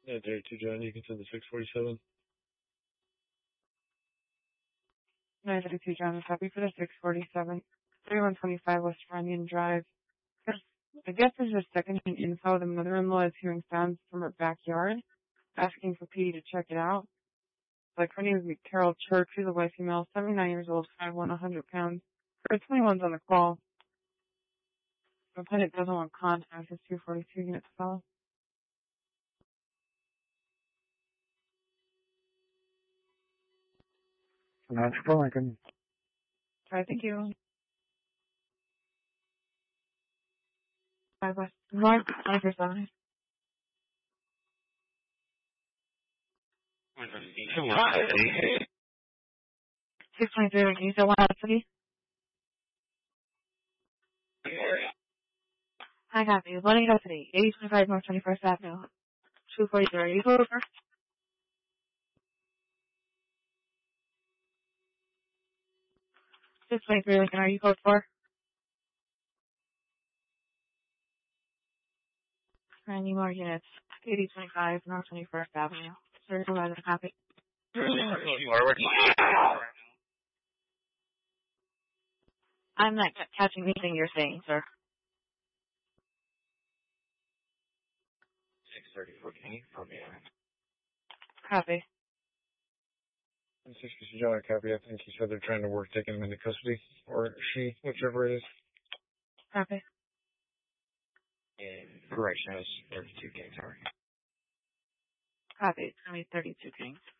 Yeah, 32 John, you can send the 647. 932 John, copy for the 647. 3125 West Runyon Drive. I guess there's a second-hand info. The mother-in-law is hearing sounds from her backyard, asking for Petey to check it out. Like, her name is Carol Church. She's a white female, 79 years old, 5'1", 100 pounds. Her 21's on the call. The planet doesn't want contact. It's 242 units call. That's for Lincoln. All right, thank you. 5 West North, 947. Right. 623, can you still want out city? Hi, copy. 180 City, 8025 North 21st Avenue. 243, are you close first? 623, Lincoln, are you close for? Any more units? 8025 North 21st Avenue. Sir, provide a copy. I'm not catching anything you're saying, sir. 634, can you put me on? Copy. 60 John, copy. I think he said they're trying to work taking him into custody. Or she, whichever it is. Copy. And correction, it was 32 King, sorry. Copy. It's going to be 32 Kings.